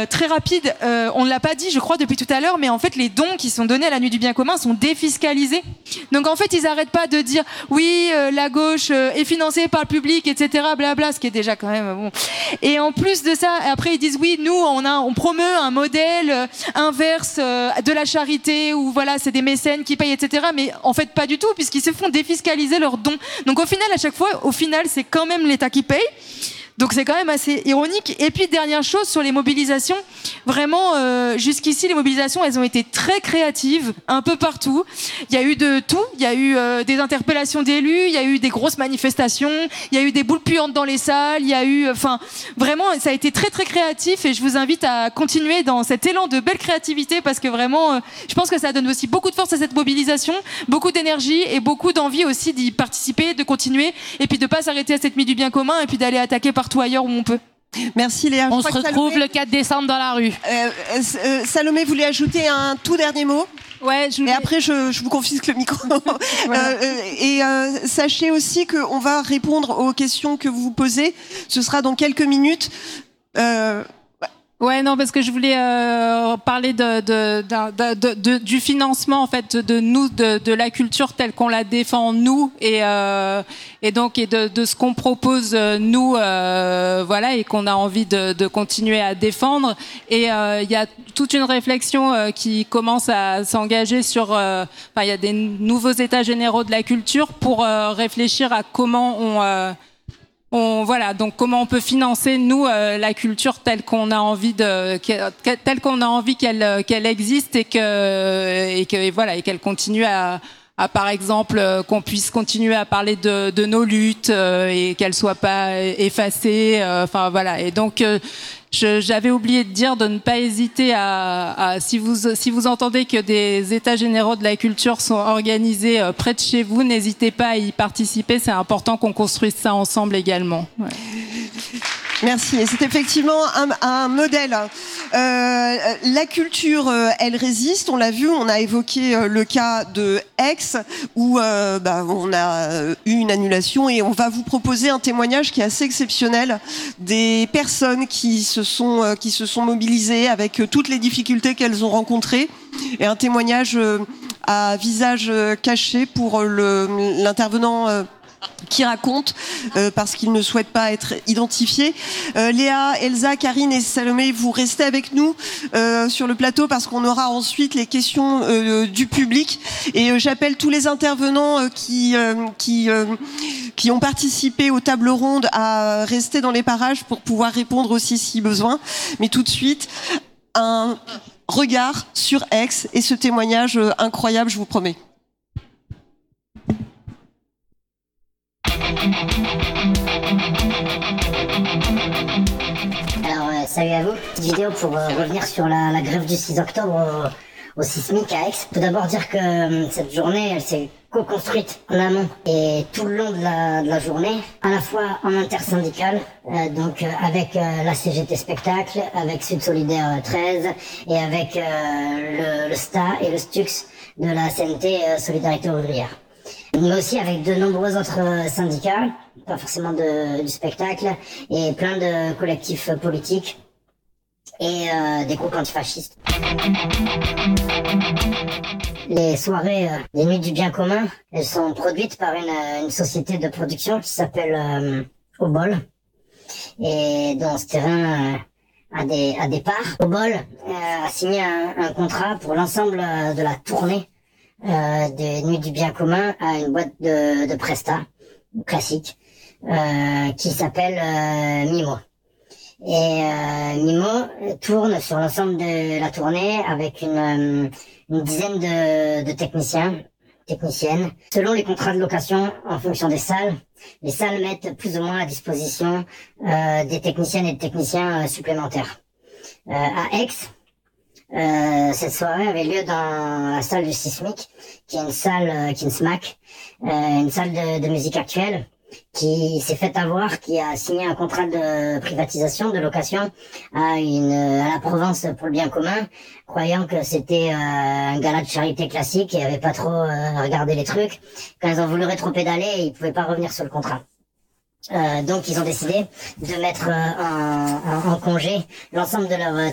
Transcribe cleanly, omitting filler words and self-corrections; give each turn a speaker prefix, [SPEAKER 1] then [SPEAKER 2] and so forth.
[SPEAKER 1] très rapide, on ne l'a pas dit, je crois, depuis tout à l'heure, mais en fait, les dons qui sont donnés à la Nuit du Bien Commun sont défiscalisés. Donc en fait, ils n'arrêtent pas de dire oui, la gauche est financée par le public, etc., blabla, ce qui est déjà quand même bon. Et en plus de ça, après ils disent oui, nous on promeut un modèle inverse de la charité où voilà, c'est des mécènes qui payent, etc. Mais en fait pas du tout, puisqu'ils se font défiscaliser leurs dons. Donc au final, à chaque fois, c'est quand même l'État qui paye. Donc c'est quand même assez ironique. Et puis dernière chose sur les mobilisations, vraiment jusqu'ici les mobilisations elles ont été très créatives un peu partout. Il y a eu de tout, il y a eu des interpellations d'élus, il y a eu des grosses manifestations, il y a eu des boules puantes dans les salles, il y a eu vraiment ça a été très très créatif et je vous invite à continuer dans cet élan de belle créativité parce que vraiment je pense que ça donne aussi beaucoup de force à cette mobilisation, beaucoup d'énergie et beaucoup d'envie aussi d'y participer, de continuer et puis de pas s'arrêter à cette nuit du bien commun et puis d'aller attaquer partout ailleurs où on peut.
[SPEAKER 2] Merci Léa.
[SPEAKER 3] On se retrouve le 4 décembre dans la rue.
[SPEAKER 2] Salomé voulait ajouter un tout dernier mot.
[SPEAKER 4] Ouais,
[SPEAKER 2] et après je vous confisque le micro. Voilà. Sachez aussi qu'on va répondre aux questions que vous posez. Ce sera dans quelques minutes.
[SPEAKER 4] Ouais, non, parce que je voulais parler du financement en fait de nous, de la culture telle qu'on la défend nous et donc de ce qu'on propose nous, voilà, et qu'on a envie de continuer à défendre. Et il y a toute une réflexion qui commence à s'engager sur. Il y a des nouveaux états généraux de la culture pour réfléchir à comment donc comment on peut financer nous la culture telle qu'on a envie qu'elle existe et qu'elle continue à par exemple qu'on puisse continuer à parler de nos luttes et qu'elles soient pas effacées, et donc j'avais oublié de dire de ne pas hésiter à si vous entendez que des états généraux de la culture sont organisés près de chez vous, n'hésitez pas à y participer, c'est important qu'on construise ça ensemble également. Ouais.
[SPEAKER 2] Merci. Et c'est effectivement un modèle. La culture, elle résiste. On l'a vu. On a évoqué le cas de Aix où on a eu une annulation et on va vous proposer un témoignage qui est assez exceptionnel des personnes qui se sont mobilisées avec toutes les difficultés qu'elles ont rencontrées et un témoignage à visage caché pour l'intervenant. Qui raconte parce qu'ils ne souhaitent pas être identifiés. Léa, Elsa, Karine et Salomé, vous restez avec nous sur le plateau parce qu'on aura ensuite les questions du public et j'appelle tous les intervenants qui ont participé aux tables rondes à rester dans les parages pour pouvoir répondre aussi si besoin. Mais tout de suite, un regard sur Aix et ce témoignage incroyable, je vous promets.
[SPEAKER 5] Alors, salut à vous. Petite vidéo pour revenir sur la grève du 6 octobre au Sismic à Aix. Tout d'abord dire que cette journée, elle s'est co-construite en amont et tout le long de la journée, à la fois en intersyndical, donc avec la CGT Spectacle, avec Sud Solidaire 13 et avec le STA et le STUX de la CNT Solidarité Ouvrière. Mais aussi avec de nombreux autres syndicats, pas forcément du spectacle, et plein de collectifs politiques et des groupes antifascistes. Les soirées des Nuits du Bien Commun, elles sont produites par une société de production qui s'appelle Obol, et dont ce terrain a des parts. Obol a signé un contrat pour l'ensemble de la tournée des Nuits du Bien Commun à une boîte de presta classique qui s'appelle Mimo. Et Mimo tourne sur l'ensemble de la tournée avec une dizaine de techniciennes. Selon les contrats de location, en fonction des salles, les salles mettent plus ou moins à disposition des techniciennes et des techniciens supplémentaires. À Aix, cette soirée avait lieu dans la salle du Sismic, qui est une salle Kinsmack, une salle de musique actuelle, qui s'est fait avoir, qui a signé un contrat de privatisation, de location à la Provence pour le bien commun, croyant que c'était un gala de charité classique et avait pas trop regardé les trucs. Quand ils ont voulu rétro-pédaler, ils pouvaient pas revenir sur le contrat. Donc ils ont décidé de mettre en congé l'ensemble de leur